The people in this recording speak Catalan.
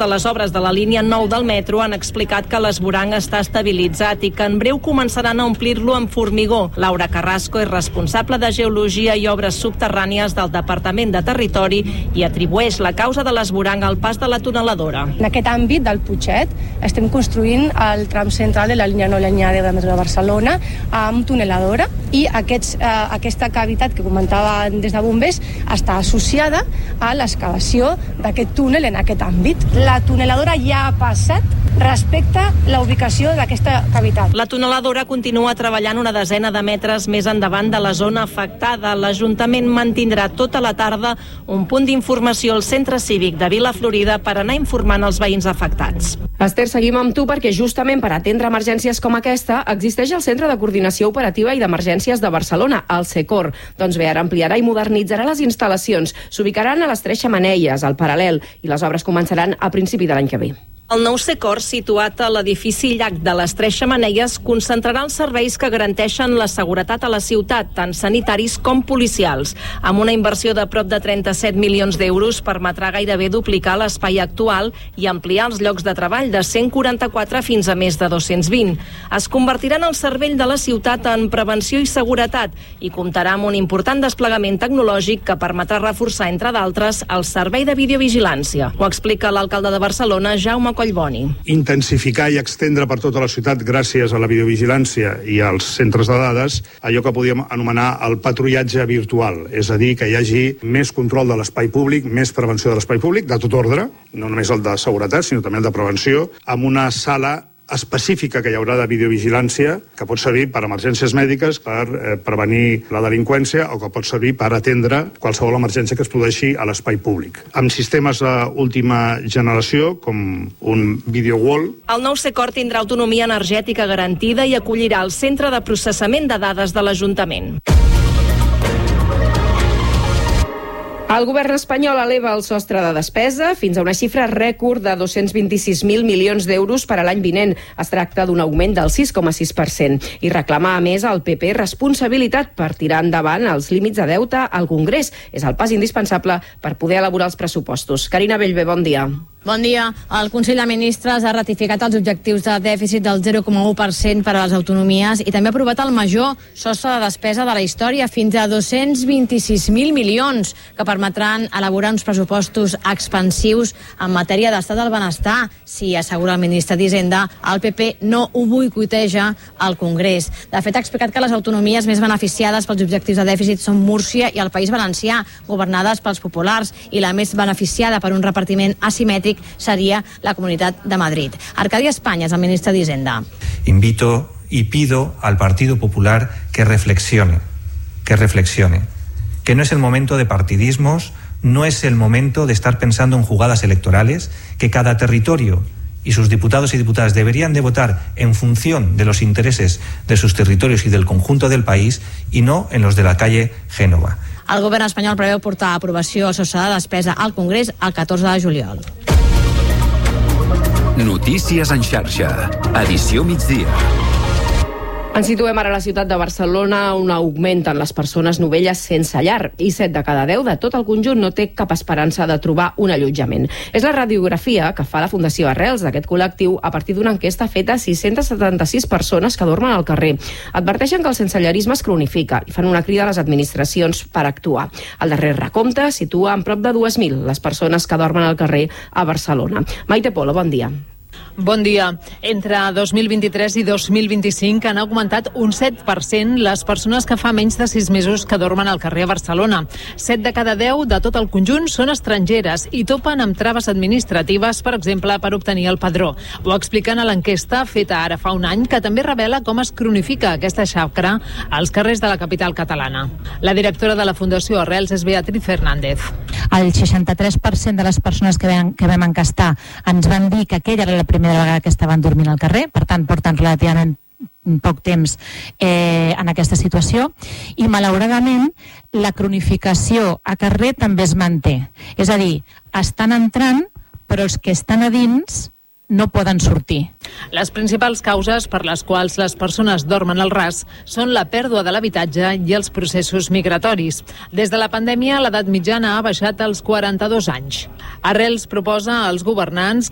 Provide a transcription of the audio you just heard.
de les obres de la línia 9 del metro han explicat que l'esvoranc està estabilitzat i que en breu començaran a omplir-lo amb formigó. Laura Carrasco és responsable de Geologia i Obres Subterrànies del Departament de Territori i atribueix la causa de l'esvoranc al pas de la tuneladora. En aquest àmbit del Putxet estem construint el tram central de la línia 9 i la línia 10 del metro de Barcelona amb tuneladora i aquesta cavitat que comentaven des de bombers està associada a l'excavació d'aquest túnel en aquest àmbit. La tuneladora ja ha passat respecte a la ubicació d'aquesta cavitat. La tuneladora continua treballant una desena de metres més endavant de la zona afectada. L'Ajuntament mantindrà tota la tarda un punt d'informació al Centre Cívic de Vila Florida per anar informant els veïns afectats. Esther, seguim amb tu perquè justament per atendre emergències com aquesta existeix el Centre de Coordinació Operativa i d'Emergències de Barcelona, el CECOR. Doncs bé, ara ampliarà i modernitzarà les instal·lacions. S'ubicaran a les 3 xemeneies, al paral·lel, i les obres començaran a principi de l'any que ve. El nou CECOR, situat a l'edifici Llac de les 3 xemeneies, concentrarà els serveis que garanteixen la seguretat a la ciutat, tant sanitaris com policials. Amb una inversió de prop de 37 milions d'euros, permetrà gairebé duplicar l'espai actual i ampliar els llocs de treball de 144 fins a més de 220. Es convertirà en el cervell de la ciutat en prevenció i seguretat i comptarà amb un important desplegament tecnològic que permetrà reforçar, entre d'altres, el servei de videovigilància. Ho explica l'alcalde de Barcelona, Jaume Collboni. Intensificar i extendre per tota la ciutat, gràcies a la videovigilància i als centres de dades, allò que podíem anomenar el patrullatge virtual, és a dir, que hi hagi més control de l'espai públic, més prevenció de l'espai públic, de tot ordre, no només el de seguretat, sinó també el de prevenció, amb una sala específica que hi haurà de videovigilància, que pot servir per emergències mèdiques, per prevenir la delinqüència o que pot servir per atendre qualsevol emergència que es produeixi a l'espai públic. Amb sistemes d'última generació, com un video wall. El nou CECOR tindrà autonomia energètica garantida i acollirà el centre de processament de dades de l'Ajuntament. El govern espanyol eleva el sostre de despesa fins a una xifra rècord de 226.000 milions d'euros per a l'any vinent. Es tracta d'un augment del 6,6% i reclama, a més, al PP responsabilitat per tirar endavant els límits de deute al Congrés. És el pas indispensable per poder elaborar els pressupostos. Carina Bellver, bon dia. Bon dia. El Consell de Ministres ha ratificat els objectius de dèficit del 0,1% per a les autonomies i també ha aprovat el major sostre de despesa de la història, fins a 226.000 milions, que permetran elaborar uns pressupostos expansius en matèria d'estat del benestar. Si assegura el ministre d'Hisenda, el PP no ho boicoteja al Congrés. De fet, ha explicat que les autonomies més beneficiades pels objectius de dèficit són Múrcia i el País Valencià, governades pels populars, i la més beneficiada per un repartiment asimètric seria la Comunitat de Madrid. Arcadi Españas, el ministre d'Hisenda. Invito y pido al Partido Popular que reflexione, que no es el momento de partidismos, no es el momento de estar pensando en jugadas electorales, que cada territorio y sus diputados y diputadas deberían de votar en función de los intereses de sus territorios y del conjunto del país y no en los de la calle Génova. El govern espanyol preveu portar a aprovació el sostre de despesa al Congrés el 14 de juliol. Notícies en xarxa. Edició migdia. Ens situem ara a la ciutat de Barcelona, on augmenten les persones novelles sense llar i 7 de cada 10 de tot el conjunt no té cap esperança de trobar un allotjament. És la radiografia que fa la Fundació Arrels d'aquest col·lectiu a partir d'una enquesta feta a 676 persones que dormen al carrer. Adverteixen que el sensellarisme es cronifica i fan una crida a les administracions per actuar. El darrer recompte situa en prop de 2.000 les persones que dormen al carrer a Barcelona. Maite Polo, bon dia. Bon dia. Entre 2023 i 2025 han augmentat un 7% les persones que fa menys de 6 mesos que dormen al carrer a Barcelona. 7 de cada 10 de tot el conjunt són estrangeres i topen amb traves administratives, per exemple, per obtenir el padró. Ho expliquen a l'enquesta feta ara fa un any, que també revela com es cronifica aquesta xacra als carrers de la capital catalana. La directora de la Fundació Arrels és Beatriz Fernández. El 63% de les persones que vam encastar ens van dir que aquella era la primera vegada que estaven dormint al carrer, per tant porten relativament poc temps en aquesta situació, i malauradament la cronificació a carrer també es manté. És a dir, estan entrant, però els que estan a dins no poden sortir. Les principals causes per les quals les persones dormen al ras són la pèrdua de l'habitatge i els processos migratoris. Des de la pandèmia, l'edat mitjana ha baixat als 42 anys. Arrels proposa als governants